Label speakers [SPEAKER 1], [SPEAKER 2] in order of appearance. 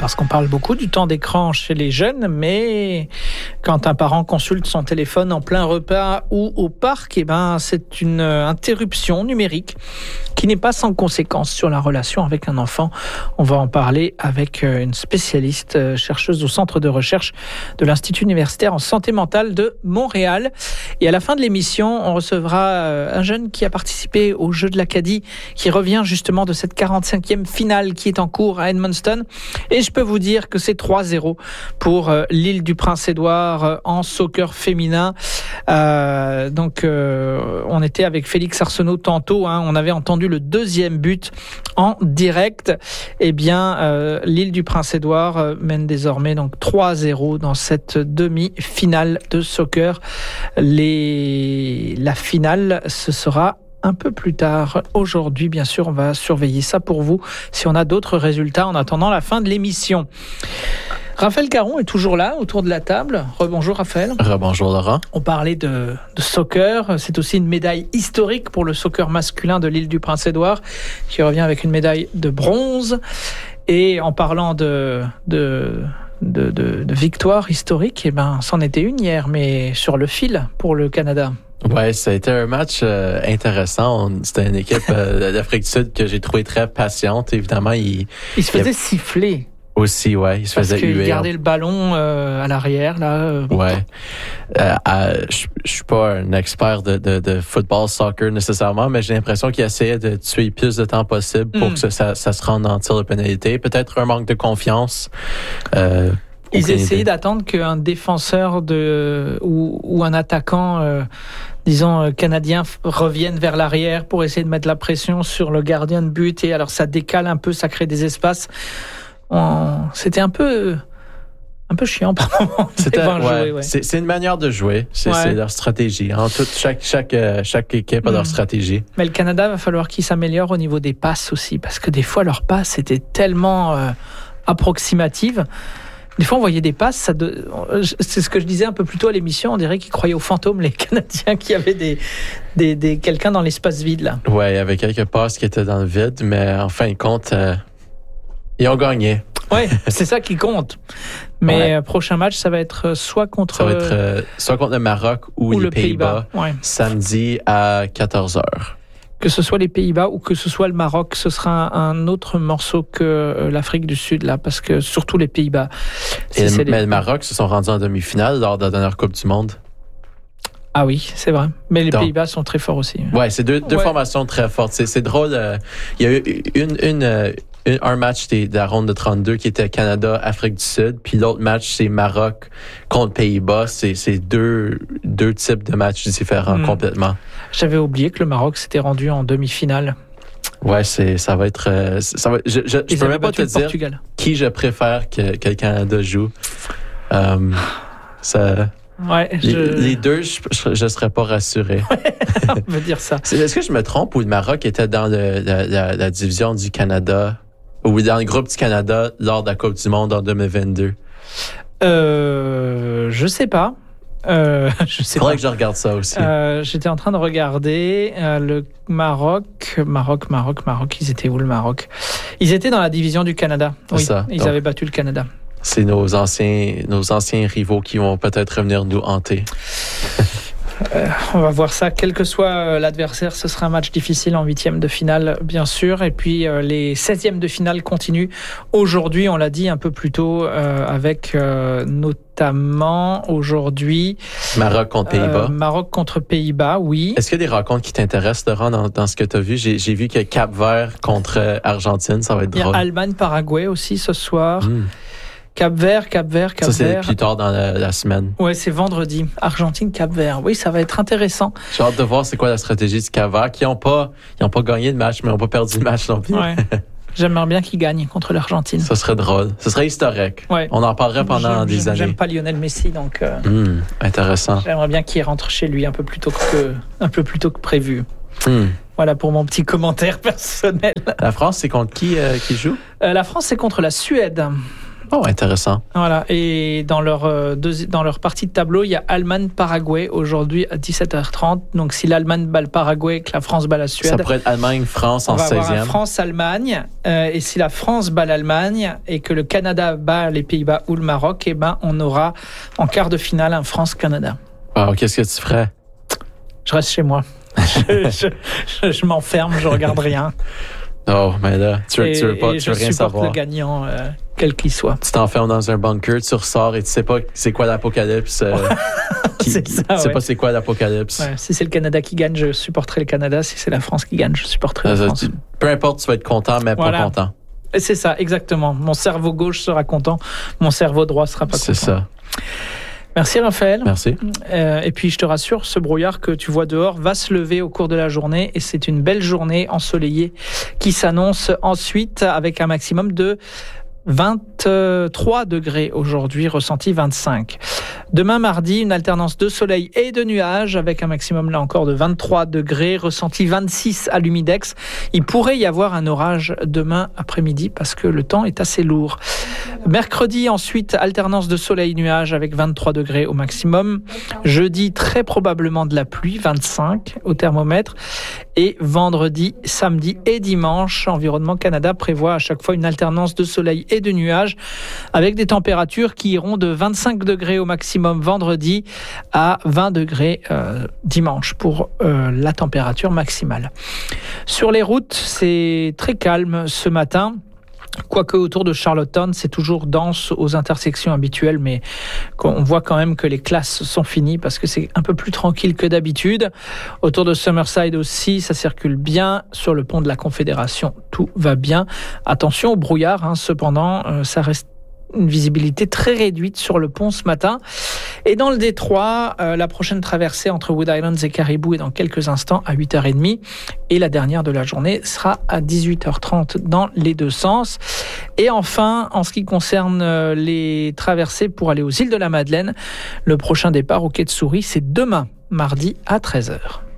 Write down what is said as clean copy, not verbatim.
[SPEAKER 1] parce qu'on parle beaucoup du temps d'écran chez les jeunes, mais quand un parent consulte son téléphone en plein repas ou au parc, c'est une interruption numérique qui n'est pas sans conséquence sur la relation avec un enfant. On va en parler avec une spécialiste, chercheuse au centre de recherche de l'Institut universitaire en santé mentale de Montréal. Et à la fin de l'émission, on recevra un jeune qui a participé au jeu de l'Acadie, qui revient justement de cette 45e finale qui est en cours à Edmundston. Et je peux vous dire que c'est 3-0 pour l'île du Prince-Édouard en soccer féminin. On était avec Félix Arsenault tantôt, on avait entendu le deuxième but en direct. L'île du Prince-Édouard mène désormais donc 3-0 dans cette demi-finale de soccer. La finale, ce sera un peu plus tard. Aujourd'hui, bien sûr, on va surveiller ça pour vous si on a d'autres résultats en attendant la fin de l'émission. Raphaël Caron est toujours là, autour de la table. Rebonjour Raphaël.
[SPEAKER 2] Rebonjour Laurent.
[SPEAKER 1] On parlait de soccer. C'est aussi une médaille historique pour le soccer masculin de l'île du Prince-Édouard, qui revient avec une médaille de bronze. Et en parlant de victoire historique, c'en était une hier, mais sur le fil pour le Canada.
[SPEAKER 2] Ouais, ça a été un match intéressant. C'était une équipe d'Afrique du Sud que j'ai trouvé très patiente. Évidemment, il
[SPEAKER 1] se faisait siffler.
[SPEAKER 2] Aussi, ouais, il se faisait huer.
[SPEAKER 1] Parce qu'il gardait le ballon à l'arrière, là.
[SPEAKER 2] Ouais. Je suis pas un expert de football, soccer nécessairement, mais j'ai l'impression qu'il essayait de tuer plus de temps possible pour que ça se rende en tir de pénalité. Peut-être un manque de confiance.
[SPEAKER 1] Ils essayaient d'attendre qu'un défenseur ou un attaquant, canadien, revienne vers l'arrière pour essayer de mettre la pression sur le gardien de but. Et alors, ça décale un peu, ça crée des espaces. C'était un peu chiant par moment.
[SPEAKER 2] C'est une manière de jouer. C'est leur stratégie. Chaque équipe a leur stratégie.
[SPEAKER 1] Mais le Canada, va falloir qu'il s'améliore au niveau des passes aussi, parce que des fois, leurs passes étaient tellement approximatives. Des fois, on voyait des passes. C'est ce que je disais un peu plus tôt à l'émission. On dirait qu'ils croyaient aux fantômes, les Canadiens, qui avaient quelqu'un dans l'espace vide, là.
[SPEAKER 2] Ouais, il y avait quelques passes qui étaient dans le vide, mais en fin de compte, ils ont gagné.
[SPEAKER 1] Ouais, c'est ça qui compte. Mais prochain match, ça va être soit contre
[SPEAKER 2] le Maroc ou les Pays-Bas. Samedi à 14h.
[SPEAKER 1] Que ce soit les Pays-Bas ou que ce soit le Maroc, ce sera un autre morceau que l'Afrique du Sud, là, parce que surtout les Pays-Bas.
[SPEAKER 2] Mais le Maroc se sont rendus en demi-finale lors de la dernière Coupe du Monde.
[SPEAKER 1] Ah oui, c'est vrai. Mais les Pays-Bas sont très forts aussi.
[SPEAKER 2] Ouais, c'est deux formations très fortes. C'est drôle. Il y a eu un match de la ronde de 32 qui était Canada-Afrique du Sud, puis l'autre match, c'est Maroc contre Pays-Bas. C'est deux types de matchs différents complètement.
[SPEAKER 1] J'avais oublié que le Maroc s'était rendu en demi-finale.
[SPEAKER 2] Ouais, ça va être... je peux même pas te dire Portugal. Qui je préfère que le Canada joue. Les deux, je serais pas rassuré.
[SPEAKER 1] On veut dire ça.
[SPEAKER 2] Est-ce que je me trompe ou le Maroc était dans la division du Canada ou dans le groupe du Canada lors de la Coupe du Monde en 2022?
[SPEAKER 1] Je sais pas.
[SPEAKER 2] Faudrait que je regarde ça aussi.
[SPEAKER 1] J'étais en train de regarder le Maroc. Ils étaient où, le Maroc? Ils étaient dans la division du Canada. Oui, ça. Ils avaient battu le Canada.
[SPEAKER 2] C'est nos anciens rivaux qui vont peut-être venir nous hanter.
[SPEAKER 1] On va voir ça. Quel que soit l'adversaire, ce sera un match difficile en 8e de finale, bien sûr. Et puis, les 16e de finale continuent. Aujourd'hui, on l'a dit un peu plus tôt, avec notamment aujourd'hui...
[SPEAKER 2] Maroc contre Pays-Bas.
[SPEAKER 1] Maroc contre Pays-Bas, oui.
[SPEAKER 2] Est-ce qu'il y a des rencontres qui t'intéressent, Laurent, dans ce que tu as vu? J'ai vu que Cap-Vert contre Argentine, ça va être drôle.
[SPEAKER 1] Il y a Allemagne-Paraguay aussi ce soir. Cap-Vert.
[SPEAKER 2] Ça, c'est plus tard dans la semaine.
[SPEAKER 1] Ouais, c'est vendredi. Argentine, Cap-Vert. Oui, ça va être intéressant.
[SPEAKER 2] J'ai hâte de voir c'est quoi la stratégie du Cap-Vert, qui n'ont pas gagné le match, mais n'ont pas perdu le match non plus.
[SPEAKER 1] Ouais. J'aimerais bien qu'ils gagnent contre l'Argentine.
[SPEAKER 2] Ça serait drôle. Ce serait historique.
[SPEAKER 1] Ouais.
[SPEAKER 2] On en parlerait pendant des années.
[SPEAKER 1] J'aime pas Lionel Messi, donc...
[SPEAKER 2] intéressant.
[SPEAKER 1] J'aimerais bien qu'il rentre chez lui un peu plus tôt que prévu. Voilà pour mon petit commentaire personnel.
[SPEAKER 2] La France, c'est contre qui joue?
[SPEAKER 1] La France, c'est contre la Suède.
[SPEAKER 2] Oh, intéressant.
[SPEAKER 1] Voilà. Et dans leur partie de tableau, il y a Allemagne-Paraguay aujourd'hui à 17h30. Donc, si l'Allemagne bat le Paraguay et que la France bat la Suède.
[SPEAKER 2] Ça pourrait être Allemagne-France en 16e.
[SPEAKER 1] On va avoir France-Allemagne. Et si la France bat l'Allemagne et que le Canada bat les Pays-Bas ou le Maroc, eh ben, on aura en quart de finale un France-Canada.
[SPEAKER 2] Wow, qu'est-ce que tu ferais?
[SPEAKER 1] Je reste chez moi. je m'enferme, je regarde rien.
[SPEAKER 2] Oh, mais là, tu veux rien savoir.
[SPEAKER 1] Je supporte le gagnant, quel qu'il soit.
[SPEAKER 2] Tu t'enfermes dans un bunker, tu ressors et tu sais pas c'est quoi l'apocalypse.
[SPEAKER 1] C'est ça,
[SPEAKER 2] tu sais pas c'est quoi l'apocalypse.
[SPEAKER 1] Ouais, si c'est le Canada qui gagne, je supporterai le Canada. Si c'est la France qui gagne, je supporterai la France.
[SPEAKER 2] Peu importe, tu vas être content, mais pas content.
[SPEAKER 1] C'est ça, exactement. Mon cerveau gauche sera content, mon cerveau droit sera pas content.
[SPEAKER 2] C'est ça.
[SPEAKER 1] Merci Raphaël.
[SPEAKER 2] Merci.
[SPEAKER 1] Et puis je te rassure, ce brouillard que tu vois dehors va se lever au cours de la journée et c'est une belle journée ensoleillée qui s'annonce ensuite avec un maximum de 23 degrés aujourd'hui, ressenti 25. Demain mardi, une alternance de soleil et de nuages avec un maximum là encore de 23 degrés, ressenti 26 à l'humidex. Il pourrait y avoir un orage demain après-midi parce que le temps est assez lourd. Mercredi ensuite, alternance de soleil-nuages avec 23 degrés au maximum. Jeudi, très probablement de la pluie, 25 au thermomètre. Et vendredi, samedi et dimanche, Environnement Canada prévoit à chaque fois une alternance de soleil et de nuages avec des températures qui iront de 25 degrés au maximum vendredi à 20 degrés dimanche pour la température maximale. Sur les routes, c'est très calme ce matin. Quoique autour de Charlottetown, c'est toujours dense aux intersections habituelles, mais on voit quand même que les classes sont finies parce que c'est un peu plus tranquille que d'habitude. Autour de Summerside aussi, ça circule bien. Sur le pont de la Confédération, tout va bien. Attention au brouillard, cependant, ça reste une visibilité très réduite sur le pont ce matin. Et dans le détroit, la prochaine traversée entre Wood Islands et Caribou est dans quelques instants à 8h30. Et la dernière de la journée sera à 18h30 dans les deux sens. Et enfin, en ce qui concerne les traversées pour aller aux îles de la Madeleine, le prochain départ au Quai de Souris, c'est demain, mardi à 13h.